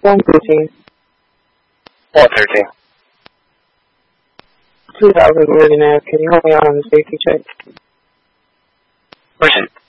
113. 113. 2000 Oregon Ave. Can you help me out on the safety check? Person.